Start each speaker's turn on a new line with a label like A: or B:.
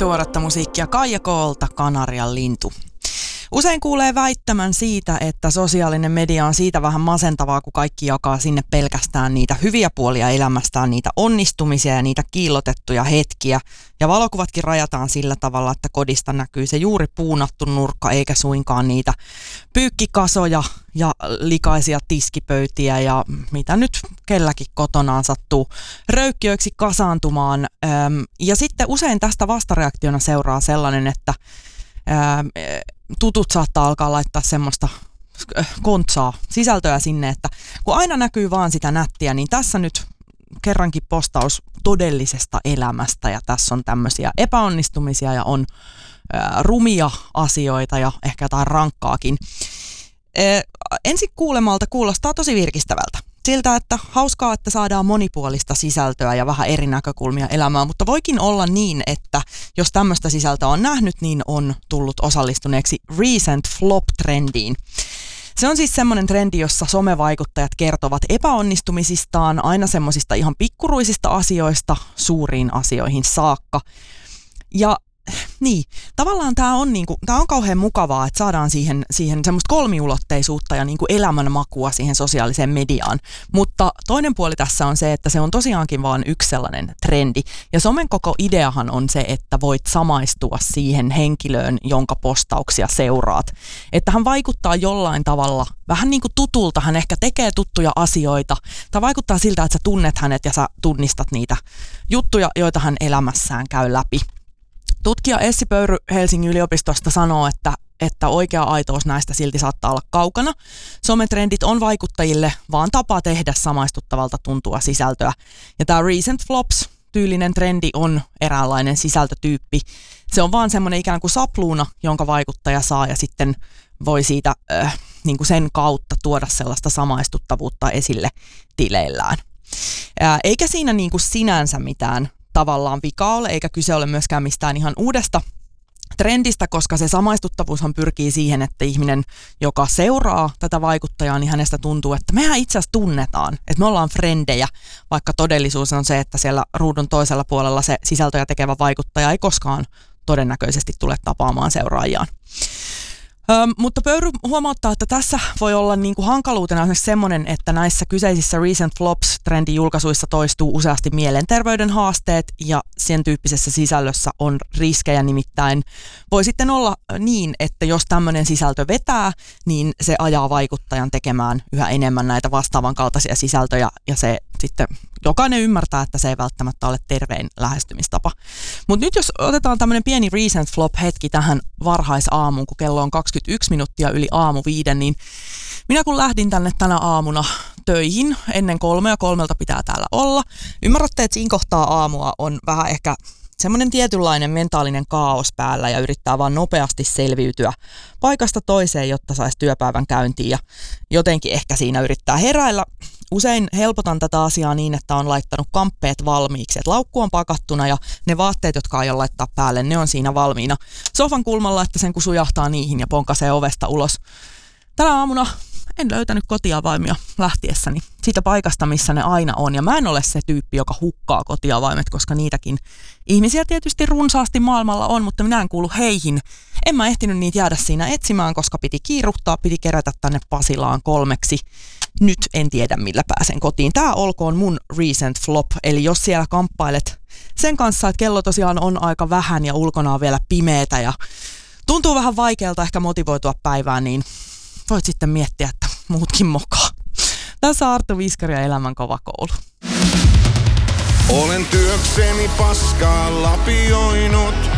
A: tuoretta musiikkia Kaija K:lta, Kanarian lintu. Usein kuulee väittämän siitä, että sosiaalinen media on siitä vähän masentavaa, kun kaikki jakaa sinne pelkästään niitä hyviä puolia elämästään, niitä onnistumisia ja niitä kiillotettuja hetkiä. Ja valokuvatkin rajataan sillä tavalla, että kodista näkyy se juuri puunattu nurkka, eikä suinkaan niitä pyykkikasoja ja likaisia tiskipöytiä ja mitä nyt kelläkin kotonaan sattuu röykkiöiksi kasaantumaan. Ja sitten usein tästä vastareaktiona seuraa sellainen, että tutut saattaa alkaa laittaa semmoista kontsaa sisältöä sinne, että kun aina näkyy vaan sitä nättiä, niin tässä nyt kerrankin postaus todellisesta elämästä ja tässä on tämmöisiä epäonnistumisia ja on rumia asioita ja ehkä jotain rankkaakin. Ensi kuulemalta kuulostaa tosi virkistävältä. Siltä, että hauskaa, että saadaan monipuolista sisältöä ja vähän eri näkökulmia elämään, mutta voikin olla niin, että jos tämmöistä sisältöä on nähnyt, niin on tullut osallistuneeksi recent flop-trendiin. Se on siis semmoinen trendi, jossa somevaikuttajat kertovat epäonnistumisistaan aina semmoisista ihan pikkuruisista asioista suuriin asioihin saakka. Ja niin, tavallaan tämä on kauhean mukavaa, että saadaan siihen semmoista kolmiulotteisuutta ja niinku elämänmakua siihen sosiaaliseen mediaan. Mutta toinen puoli tässä on se, että se on tosiaankin vaan yksi sellainen trendi. Ja somen koko ideahan on se, että voit samaistua siihen henkilöön, jonka postauksia seuraat. Että hän vaikuttaa jollain tavalla vähän niin kuin tutulta, hän ehkä tekee tuttuja asioita. Tai vaikuttaa siltä, että sä tunnet hänet ja sä tunnistat niitä juttuja, joita hän elämässään käy läpi. Tutkija Essi Pöyry Helsingin yliopistosta sanoo, että oikea aitous näistä silti saattaa olla kaukana. Sometrendit on vaikuttajille vaan tapa tehdä samaistuttavalta tuntua sisältöä. Ja tämä recent flops-tyylinen trendi on eräänlainen sisältötyyppi. Se on vaan semmoinen ikään kuin sapluuna, jonka vaikuttaja saa ja sitten voi siitä niin kuin sen kautta tuoda sellaista samaistuttavuutta esille tileillään. Eikä siinä niin kuin sinänsä mitään tavallaan vikaa ole, eikä kyse ole myöskään mistään ihan uudesta trendistä, koska se samaistuttavuushan pyrkii siihen, että ihminen, joka seuraa tätä vaikuttajaa, niin hänestä tuntuu, että mehän itse asiassa tunnetaan, että me ollaan frendejä, vaikka todellisuus on se, että siellä ruudun toisella puolella se sisältöjä tekevä vaikuttaja ei koskaan todennäköisesti tule tapaamaan seuraajiaan. Mutta Pöyry huomauttaa, että tässä voi olla niinku hankaluutena esimerkiksi semmoinen, että näissä kyseisissä recent flops-trendijulkaisuissa toistuu useasti mielenterveyden haasteet ja sen tyyppisessä sisällössä on riskejä, nimittäin voi sitten olla niin, että jos tämmöinen sisältö vetää, niin se ajaa vaikuttajan tekemään yhä enemmän näitä vastaavan kaltaisia sisältöjä ja se sitten jokainen ymmärtää, että se ei välttämättä ole tervein lähestymistapa. Mutta nyt jos otetaan tämmöinen pieni recent flop-hetki tähän varhaisaamuun, kun kello on 21 minuuttia yli aamu 5, niin minä kun lähdin tänne tänä aamuna töihin ennen 3 ja 3 pitää täällä olla. Ymmärrätte, että siinä kohtaa aamua on vähän ehkä semmoinen tietynlainen mentaalinen kaos päällä ja yrittää vaan nopeasti selviytyä paikasta toiseen, jotta saisi työpäivän käyntiin ja jotenkin ehkä siinä yrittää heräillä. Usein helpotan tätä asiaa niin, että on laittanut kamppeet valmiiksi, että laukku on pakattuna ja ne vaatteet, jotka aion laittaa päälle, ne on siinä valmiina sofan kulmalla, että sen kun sujahtaa niihin ja ponkasee ovesta ulos. Tänä aamuna en löytänyt kotiavaimia lähtiessäni siitä paikasta, missä ne aina on. Ja mä en ole se tyyppi, joka hukkaa kotiavaimet, koska niitäkin ihmisiä tietysti runsaasti maailmalla on, mutta minä en kuulu heihin. En mä ehtinyt niitä jäädä siinä etsimään, koska piti kiiruhtaa, piti kerätä tänne Pasilaan 3. Nyt en tiedä, millä pääsen kotiin. Tää olkoon mun recent flop, eli jos siellä kamppailet sen kanssa, että kello tosiaan on aika vähän ja ulkona on vielä pimeetä ja tuntuu vähän vaikealta ehkä motivoitua päivään, niin voit sitten miettiä, että muutkin mokaa. Tässä Arttu Viskari ja Elämän kova koulu.
B: Olen työkseni paskaa lapioinut,